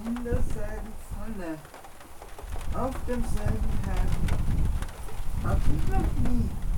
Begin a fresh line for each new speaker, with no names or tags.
in derselben Pfanne, auf demselben Herd, hab ich noch nie